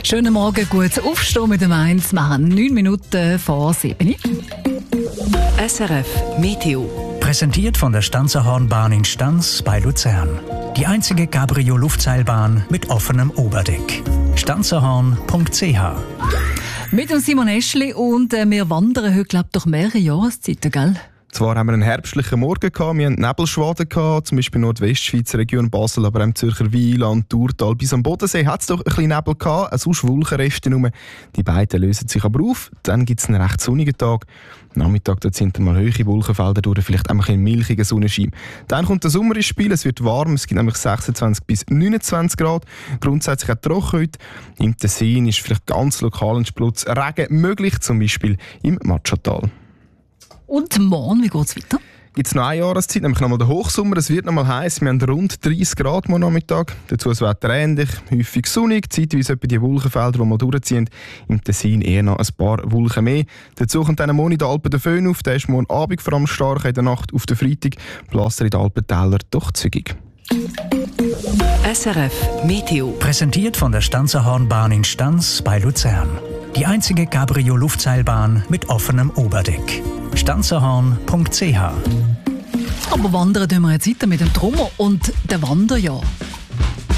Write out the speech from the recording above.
Schönen Morgen, gut aufstehen mit dem 1. Wir haben 9 Minuten vor 7. SRF Meteo. Präsentiert von der Stanzerhornbahn in Stanz bei Luzern. Die einzige Cabrio-Luftseilbahn mit offenem Oberdeck. stanzerhorn.ch. Mit dem Simon Eschli und wir wandern heute, glaube ich, durch mehrere Jahreszeiten, gell? Zwar haben wir einen herbstlichen Morgen gehabt, wir hatten Nebelschwaden gehabt, zum Beispiel in der Nordwestschweizer Region Basel, aber auch im Zürcher Wieland, Thurtal bis am Bodensee hat es doch ein bisschen Nebel gehabt, sonst Wolkenreste nur. Die beiden lösen sich aber auf, dann gibt es einen recht sonnigen Tag. Am Nachmittag dort sind dann mal hohe Wolkenfelder durch, vielleicht auch ein bisschen milchiger Sonnenschein. Dann kommt der Sommer ins Spiel, es wird warm, es gibt nämlich 26 bis 29 Grad, grundsätzlich auch trocken heute. Im Tessin ist vielleicht ganz lokal ein Splutz Regen möglich, zum Beispiel im Matschatal. Und morgen, wie geht es weiter? Gibt es noch eine Jahreszeit, nämlich nochmal den Hochsommer. Es wird nochmal heiß. Wir haben rund 30 Grad morgen Nachmittag. Dazu das Wetter ähnlich, häufig sonnig, zeitweise etwa die Wolkenfelder, die mal durchziehen. Im Tessin eher noch ein paar Wolken mehr. Dazu kommt dann morgen in den Alpen der Föhn auf. Der ist morgen Abend vor allem stark, in der Nacht auf den Freitag. Bläst in den Alpentälern doch zügig. SRF Meteo. Präsentiert von der Stanzerhornbahn in Stanz bei Luzern. Die einzige Cabrio-Luftseilbahn mit offenem Oberdeck. stanzerhorn.ch. Aber wandern tun wir jetzt weiter mit dem Trommer und dem Wanderjahr.